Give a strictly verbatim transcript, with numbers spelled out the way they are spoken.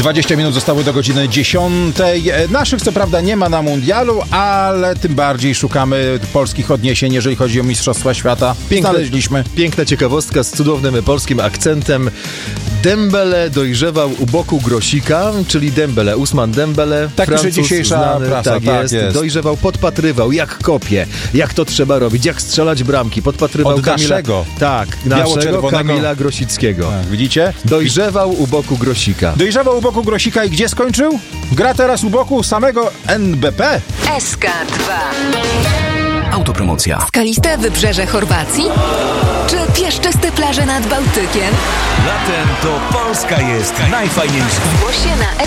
dwadzieścia minut zostało do godziny dziesiątej. Naszych co prawda nie ma na mundialu, ale tym bardziej szukamy polskich odniesień, jeżeli chodzi o Mistrzostwa Świata. Piękne, Znaleźliśmy. Piękna ciekawostka z cudownym polskim akcentem. Dembele dojrzewał u boku Grosika, czyli Dembele, Ousmane Dembele. Tak pisze dzisiejsza znany, prasa, tak, tak jest. jest. Dojrzewał, podpatrywał, jak kopie, jak to trzeba robić, jak strzelać bramki. Podpatrywał Od Kamila, naszego. tak, naszego biało-czerwonego. Kamila Grosickiego. Tak, widzicie? Dojrzewał u boku Grosika. Dojrzewał u boku Grosika i gdzie skończył? Gra teraz u boku samego N B P. S K dwa. Autopromocja. Skaliste wybrzeże Chorwacji? Czy pieszczyste plaże nad Bałtykiem? Latem to Polska jest najfajniejsza. Zgłoś się na